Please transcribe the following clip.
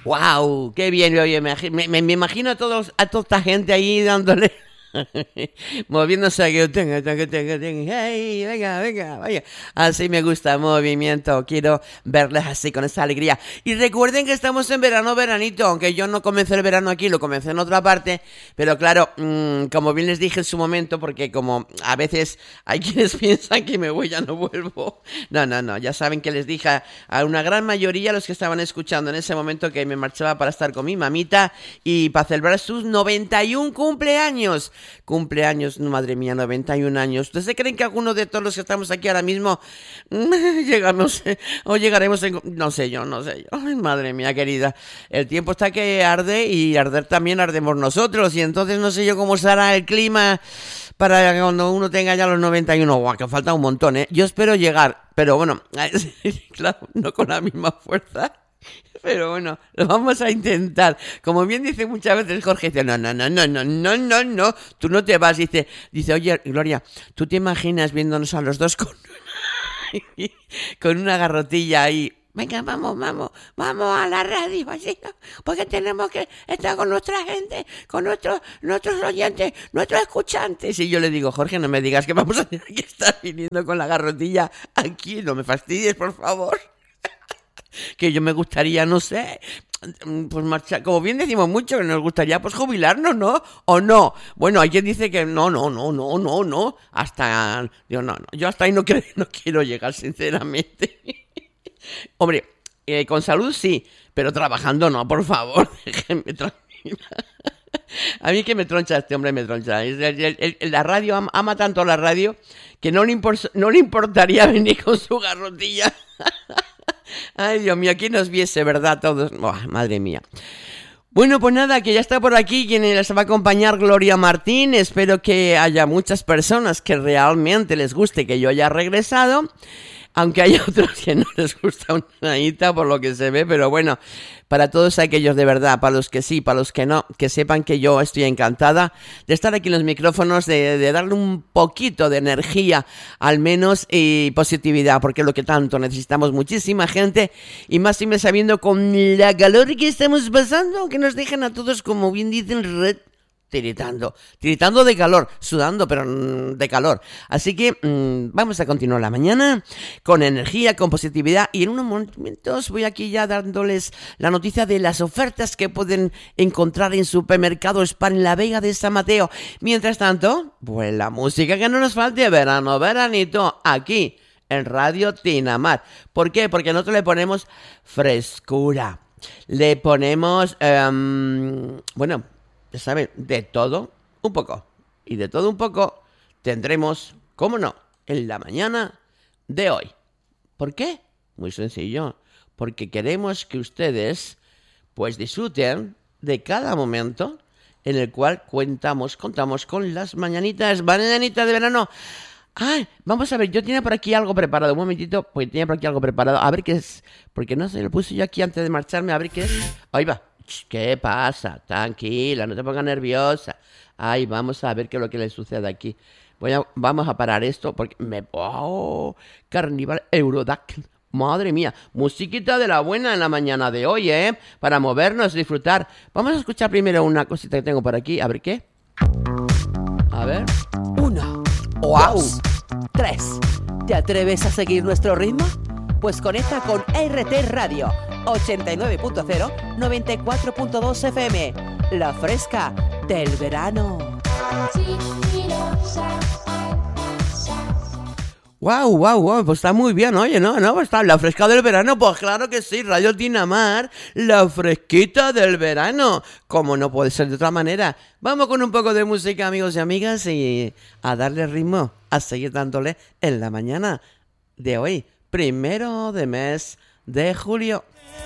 ¡Wow! ¡Qué bien! Oye, me imagino a toda esta gente ahí dándole... moviéndose que tenga, hey, venga, vaya. Así me gusta el movimiento, quiero verles así con esa alegría. Y recuerden que estamos en veranito, aunque yo no comencé el verano aquí, lo comencé en otra parte, pero claro, como bien les dije en su momento, porque como a veces hay quienes piensan que me voy, ya no vuelvo. No, ya saben que les dije a una gran mayoría de los que estaban escuchando en ese momento que me marchaba para estar con mi mamita y para celebrar sus 91 cumpleaños. Cumpleaños, madre mía, 91 años. ¿Ustedes creen que alguno de todos los que estamos aquí ahora mismo llegamos o llegaremos en... No sé yo. Ay, madre mía querida. El tiempo está que arde y arder también ardemos nosotros. Y entonces no sé yo cómo será el clima para cuando uno tenga ya los 91. Guau, que falta un montón, ¿eh? Yo espero llegar, pero bueno, claro, no con la misma fuerza. Pero bueno, lo vamos a intentar. Como bien dice muchas veces Jorge, dice, no, tú no te vas. Dice, oye, Gloria, ¿tú te imaginas viéndonos a los dos con una garrotilla ahí? Venga, vamos a la radio, así, ¿no? Porque tenemos que estar con nuestra gente, con nuestros oyentes, nuestros escuchantes. Y yo le digo, Jorge, no me digas que vamos a tener que estar viniendo con la garrotilla aquí, no me fastidies, por favor. Que yo me gustaría, no sé, pues marchar, como bien decimos mucho, que nos gustaría pues jubilarnos, ¿no? ¿O no? Bueno, hay quien dice que no, hasta, yo hasta ahí no quiero llegar, sinceramente. Hombre, con salud sí, pero trabajando no, por favor, déjenme tranquila. A mí que me troncha este hombre, me troncha. La radio, ama tanto la radio, que no le importaría venir con su garrotilla. Ay, Dios mío, ¿quién nos viese, verdad? Todos. Oh, madre mía. Bueno, pues nada, que ya está por aquí quien les va a acompañar, Gloria Martín. Espero que haya muchas personas que realmente les guste que yo haya regresado. Aunque hay otros que no les gusta una nadita por lo que se ve, pero bueno, para todos aquellos de verdad, para los que sí, para los que no, que sepan que yo estoy encantada de estar aquí en los micrófonos, de darle un poquito de energía, al menos, y positividad, porque es lo que tanto necesitamos muchísima gente, y más siempre sabiendo con la calor que estamos pasando, que nos dejan a todos, como bien dicen, tiritando de calor, sudando, pero de calor. Así que vamos a continuar la mañana con energía, con positividad, y en unos momentos voy aquí ya dándoles la noticia de las ofertas que pueden encontrar en Supermercado Spar en la Vega de San Mateo. Mientras tanto, pues la música que no nos falte, veranito, aquí en Radio Tinamar. ¿Por qué? Porque nosotros le ponemos frescura, le ponemos, bueno, ya saben, de todo un poco. Y de todo un poco tendremos, cómo no, en la mañana de hoy. ¿Por qué? Muy sencillo. Porque queremos que ustedes pues disfruten de cada momento en el cual contamos con las mañanitas de verano. Ah, vamos a ver, yo tenía por aquí algo preparado. Un momentito, pues tenía por aquí algo preparado. A ver qué es, porque no sé, lo puse yo aquí antes de marcharme. A ver qué es. Ahí va. ¿Qué pasa? Tranquila, no te pongas nerviosa. Ay, vamos a ver qué es lo que le sucede aquí. Vamos a parar esto porque Carnival Eurodac. Madre mía, musiquita de la buena en la mañana de hoy, para movernos, disfrutar. Vamos a escuchar primero una cosita que tengo por aquí. A ver qué. A ver. 1, 2, 3. ¿Te atreves a seguir nuestro ritmo? Pues conecta con RT Radio 89.0, 94.2 FM, la fresca del verano. Wow, pues está muy bien, oye, ¿no? Pues está la fresca del verano, pues claro que sí, Radio Tinamar, la fresquita del verano, como no puede ser de otra manera. Vamos con un poco de música, amigos y amigas, y a darle ritmo, a seguir dándole en la mañana de hoy, 1 de mes de julio.